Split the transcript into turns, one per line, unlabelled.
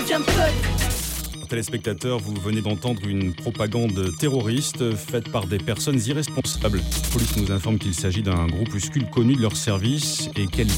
Jump Cut.
Téléspectateurs, vous venez d'entendre une propagande terroriste faite par des personnes irresponsables. La police nous informe qu'il s'agit d'un groupuscule connu de leur service et qualifié